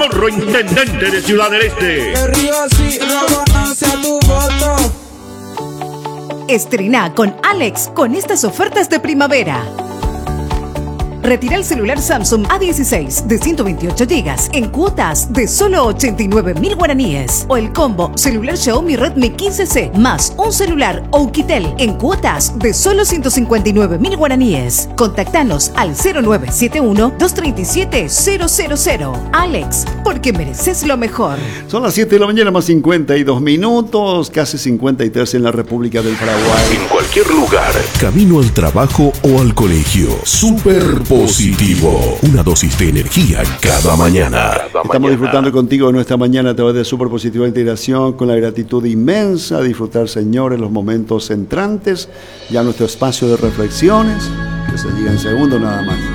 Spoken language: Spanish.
Porro, intendente de Ciudad del Este. Estrena con Alex con estas ofertas de primavera. Retira el celular Samsung A16 de 128 GB en cuotas de solo 89.000 guaraníes. O el combo celular Xiaomi Redmi 15C más un celular Oukitel en cuotas de solo 159.000 guaraníes. Contactanos al 0971-237-000. Alex, porque mereces lo mejor. Son las 7 de la mañana más 52 minutos, casi 53 en la República del Paraguay. En cualquier lugar. Camino al trabajo o al colegio. Super positivo. Una dosis de energía cada mañana. Estamos disfrutando contigo de nuestra mañana a través de Super Positiva Integración, con la gratitud inmensa. Disfrutar, señores, los momentos entrantes. Ya nuestro espacio de reflexiones, que se llega en segundo nada más.